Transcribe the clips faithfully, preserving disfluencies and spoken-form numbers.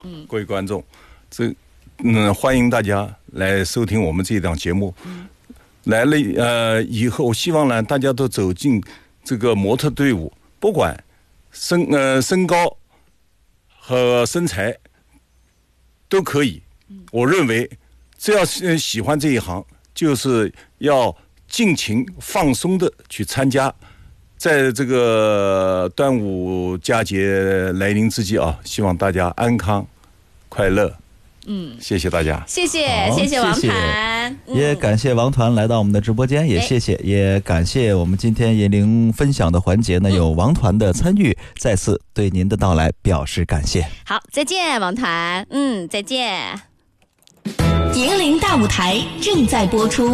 嗯， 各位观众，这嗯欢迎大家来收听我们这档节目。嗯，来了呃以后，希望呢大家都走进这个模特队伍，不管身呃身高和身材都可以。嗯，我认为只要是喜欢这一行，就是要尽情放松的去参加。在这个端午佳节来临之际啊，希望大家安康快乐。嗯，谢谢大家， 谢谢谢谢王团， 嗯、也感谢王团来到我们的直播间，也谢谢，也感谢我们今天银铃分享的环节呢，有王团的参与，再次对您的到来表示感谢。 好，再见，王团，嗯，再见。 银铃大舞台正在播出。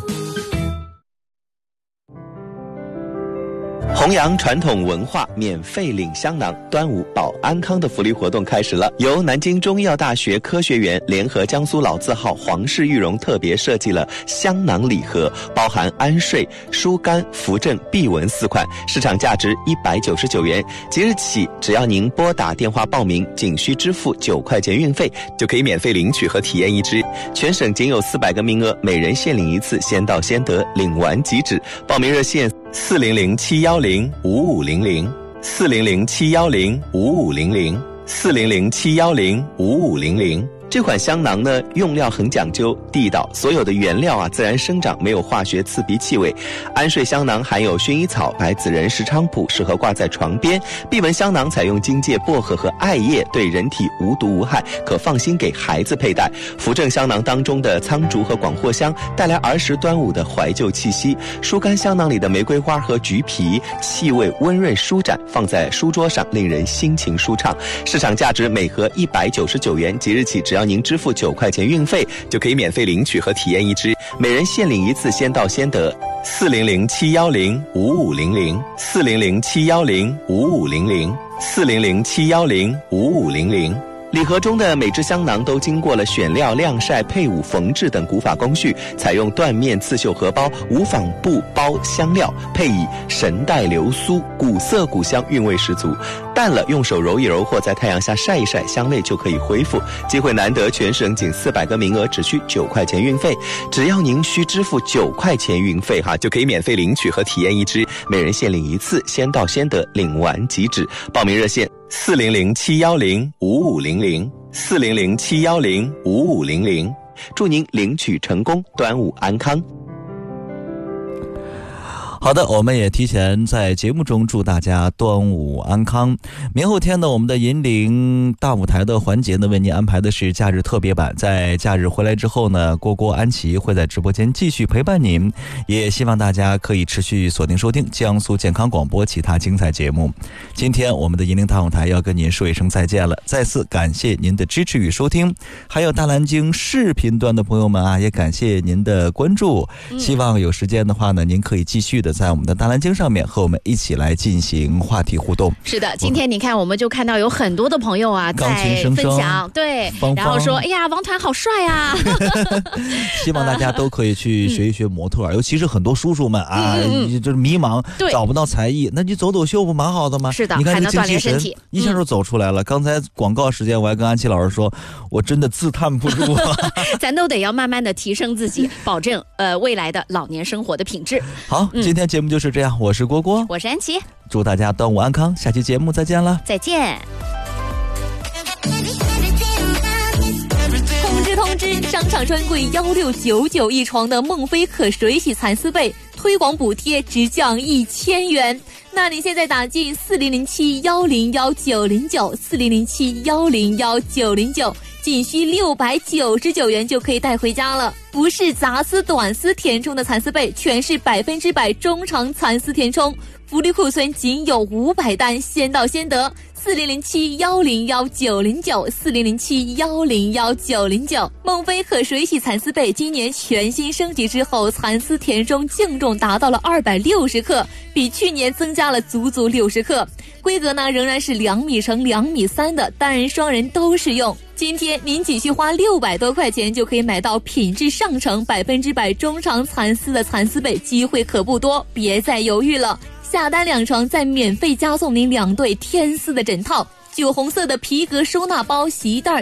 弘扬传统文化，免费领香囊，端午保安康的福利活动开始了。由南京中医药大学科学园联合江苏老字号皇氏玉荣特别设计了香囊礼盒，包含安睡、疏肝、扶正、避蚊四款，市场价值一百九十九元。即日起，只要您拨打电话报名，仅需支付九块钱运费，就可以免费领取和体验一支。全省仅有四百个名额，每人限领一次，先到先得，领完即止。报名热线四零零七幺零五五零零，四零零七幺零五五零零，四零零七幺零五五零零。这款香囊呢，用料很讲究地道，所有的原料啊自然生长，没有化学刺鼻气味。安睡香囊含有薰衣草、白子仁、石菖蒲，适合挂在床边。避蚊香囊采用荆芥、薄荷和艾叶，对人体无毒无害，可放心给孩子佩戴。扶正香囊当中的苍竹和广藿香带来儿时端午的怀旧气息。疏肝香囊里的玫瑰花和橘皮气味温润舒展，放在书桌上令人心情舒畅。市场价值每盒一百九十九元，即日起只要您支付九块钱运费，就可以免费领取和体验一支，每人限领一次，先到先得。四零零七幺零五五零零，四零零七幺零五五零零，四零零七幺零五五零零。礼盒中的每只香囊都经过了选料、晾晒、配伍、缝制等古法工序，采用缎面刺绣荷包、无纺布包香料，配以神带流苏，古色古香，韵味十足。淡了用手揉一揉，或在太阳下晒一晒，香味就可以恢复。机会难得，全省仅四百个名额，只需九块钱运费。只要您需支付九块钱运费哈，就可以免费领取和体验一支，每人限领一次，先到先得，领完即止。报名热线四零零七幺零五五零零，四零零七幺零五五零零。祝您领取成功，端午安康。 好的，我们也提前在节目中祝大家端午安康。明后天呢，我们的银铃大舞台的环节呢，为您安排的是假日特别版。在假日回来之后呢，郭郭安琪会在直播间继续陪伴您，也希望大家可以持续锁定收听江苏健康广播其他精彩节目。今天我们的银铃大舞台要跟您说一声再见了，再次感谢您的支持与收听，还有大南京视频端的朋友们啊，也感谢您的关注。希望有时间的话呢，您可以继续的在我们的大蓝鲸上面和我们一起来进行话题互动。 是的，今天你看我们就看到有很多的朋友啊在分享，对， 方方然后说哎呀王团好帅啊希望大家都可以去学一学模特、嗯、尤其是很多叔叔们啊、嗯、就是迷茫找不到才艺，那你走走秀不蛮好的吗？ 是的， 你看这还能锻炼身体， 一下就走出来了、嗯、刚才广告时间我还跟安琪老师说我真的自叹不如咱都得要慢慢的提升自己，保证呃未来的老年生活的品质。 好、嗯、今天节目就是这样，我是郭郭， 我是安琪， 祝大家端午安康，下期节目再见了， 再见。通知通知，商场专柜幺六九九一床的梦飞可水洗蚕丝被推广补贴直降一千元，那你现在打进四零零七幺零幺九零九四零零七幺零幺九零九，仅需六百九十九元就可以带回家了。不是杂丝短丝填充的蚕丝被，全是百分之百中长蚕丝填充，福利库存仅有五百单，先到先得。四零零七幺零幺九零九四零零七幺零幺九零九，梦飞可水洗蚕丝被今年全新升级之后，蚕丝填充净重达到了二百六十克，比去年增加了足足六十克。规格呢仍然是两米乘两米三的，单人双人都适用。今天您仅需花六百多块钱就可以买到品质上乘百分之百中长蚕丝的蚕丝被，机会可不多，别再犹豫了。下单两床再免费加送您两对天丝的枕套，酒红色的皮革收纳包、洗衣袋